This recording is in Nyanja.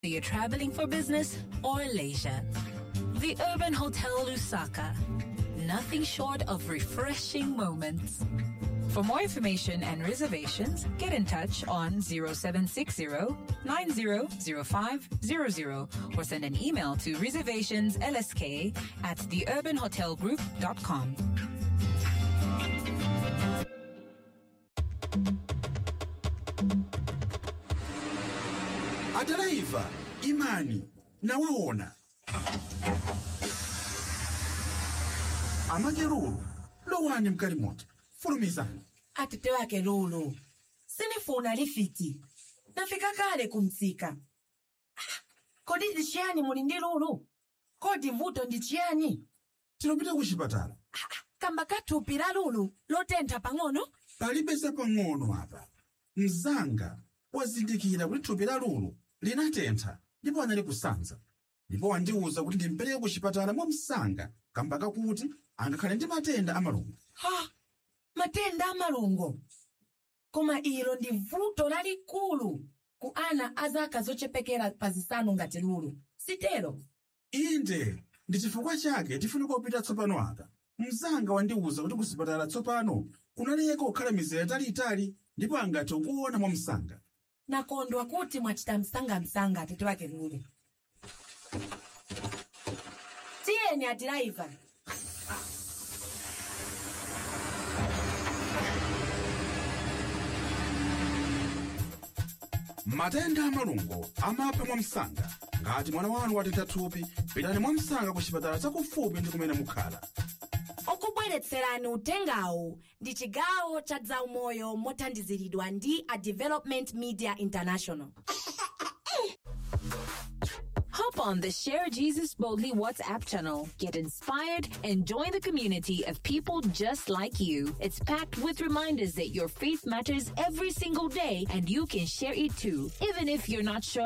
you're traveling for business or leisure. The Urban Hotel Lusaka. Nothing short of refreshing moments. For more information and reservations, get in touch on 0760-900500 or send an email to reservationslsk@theurbanhotelgroup.com. Adaraiva, Imani, nawaona. Amageruru, lowani mkalimoto, fulumizani. Atete wake Lulu, sinifuna lifiti. Nafika kale kumtsika. Kodi ndichiani muli ndi Lulu? Kodi vuto ndichiani? Tinopita kuchipatala. Kamba kathupi la Lulu lotentha pang'ono? Palibeza pang'ono apa. Mzanga wazindikira kuti thupi la Lulu linatentha ndipo anali kusanza. Ndipo wandiwuza kuti ndimpereke kuchipatala mwa msanga kamba kakuti angakhale ndi matenda amalungo. Ha! Matenda amalungo. Koma ilo ndi vuto lalikulu ku ana azaka zochepekera pa zisanu ngati Lulu. Sitero? Inde, ndi chifukwa chake tifuna kupita tsopano aka. Mzanga wandiwuza kuti kuchipatala tsopano kunaleka kukhala mizere italiitali ndipo angathe kuona mwa msanga. Nakondwa kuti mwachita msanga atete wake Lulu. Tiyeni adiraiva. Matenda amalungo amapha mwa msanga. Ngati mwana wanu watentha thupi, pitani mwa msanga kuchipatala chakufupi ndi kumene mukhala. Okubweretserani utengawu ndi chigawo cha zaumoyo mothandiziridwa ndi a Development Media International. Hop on the Share Jesus Boldly WhatsApp channel. Get inspired and join the community of people just like you. It's packed with reminders that your faith matters every single day and you can share it too, even if you're not sure